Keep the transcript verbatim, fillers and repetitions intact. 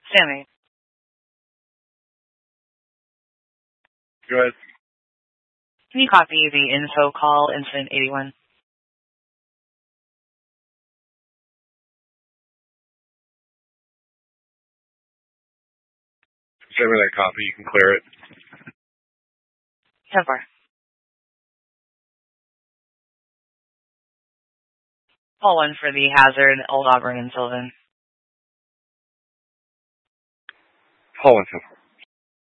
Sammy. Go ahead. Can you copy the info call incident eighty-one? Send me that copy. You can clear it. ten four. Call one for the hazard, Old Auburn and Sylvan. Call one, ten four.